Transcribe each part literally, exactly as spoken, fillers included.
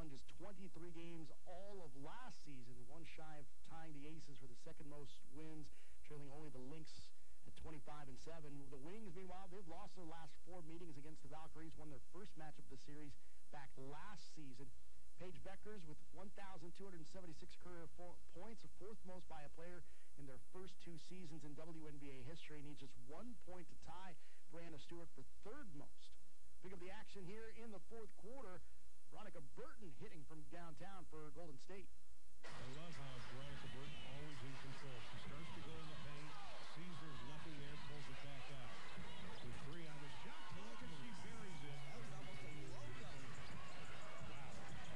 won just twenty-three games all of last season, one shy of tying the Aces for the second most wins, trailing only the Lynx at twenty-five and seven. The Wings, meanwhile, they've lost their last four meetings against the Valkyries, won their first match of the series back last season. Paige Bueckers with one thousand two hundred seventy-six career points, fourth most by a player in their first two seasons in W N B A history, needs just one point to tie Brianna Stewart for third most. Pick up the action here in the fourth quarter. Veronica Burton hitting from downtown for Golden State. I love how Veronica Burton always in control. She starts to go in the paint, sees there's nothing there, pulls it back out. With three on the shot clock, and she buries it. That was almost a logo. Wow.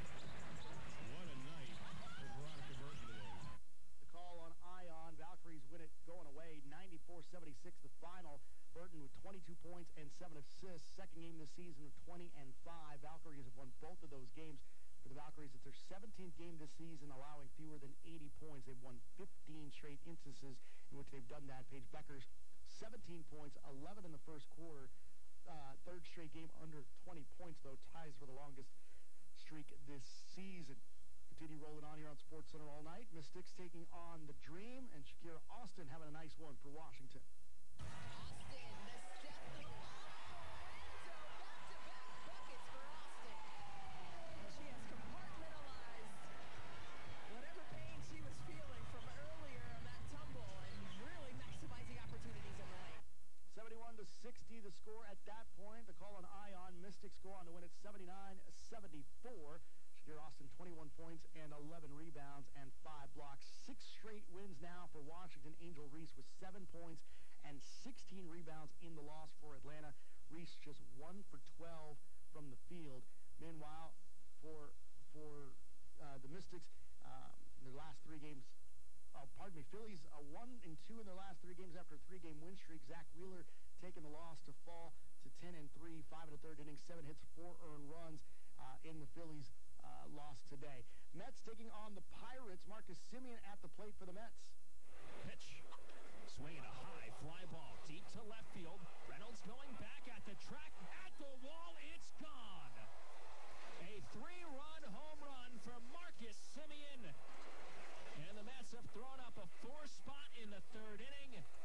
What a night for Veronica Burton today. The call on Ion. Valkyries win it going away, ninety-four seventy-six the final. Burton with twenty-two points and seven assists. Second game this season of twenty and five. Valkyries have won both of those games. For the Valkyries, it's their seventeenth game this season, allowing fewer than eighty points. They've won fifteen straight instances in which they've done that. Paige Bueckers, seventeen points, eleven in the first quarter. Uh, third straight game under twenty points, though, ties for the longest streak this season. Continue rolling on here on SportsCenter all night. Mystics taking on the Dream, and Shakira Austin having a nice one for Washington. Austin, the step through off Lorenzo, back-to-back buckets for Austin. She has compartmentalized whatever pain she was feeling from earlier on that tumble and really maximizing opportunities in the lane. seventy-one to sixty the score at that point. The call on Ion. Mystics go on to win it seventy-nine seventy-four. Shakira Austin, twenty-one points and eleven rebounds and five blocks. Six straight wins now for Washington. Angel Reese with seven points and sixteen rebounds in the loss for Atlanta. Reese just one for twelve from the field. Meanwhile, for for uh, the Mystics, um, their last three games, oh, pardon me, Phillies uh, one and two in their last three games after a three-game win streak. Zach Wheeler taking the loss to fall to ten and three, five in the third inning, seven hits, four earned runs uh, in the Phillies' uh, loss today. Mets taking on the Pirates. Marcus Semien at the plate for the Mets. Pitch.